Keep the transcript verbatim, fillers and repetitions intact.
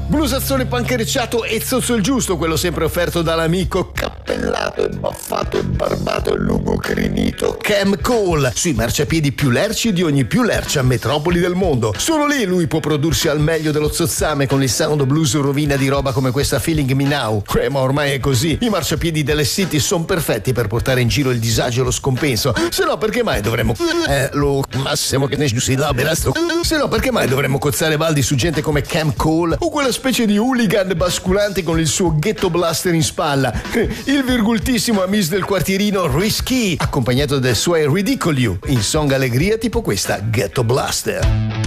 Blusazzone pancherecciato e zozzo il giusto, quello sempre offerto dall'amico cappellato e baffato e barbato e lungo crinito Cam Cole, sui marciapiedi più lerci di ogni più lercia metropoli del mondo. Solo lì lui può prodursi al meglio dello zozzame con il sound blues rovina di roba come questa Feeling Me Now. Eh, ma ormai è così, i marciapiedi delle city sono perfetti per portare in giro il disagio e lo scompenso. Se no perché mai dovremmo eh lo massimo che ne si dà berasto. Se no perché mai dovremmo cozzare baldi su gente come Cam Cole o quella specie di hooligan basculante con il suo ghetto blaster in spalla, il virgultissimo Amis del quartierino Risky, accompagnato dai suoi Ridicule You in song allegria tipo questa Ghetto Blaster.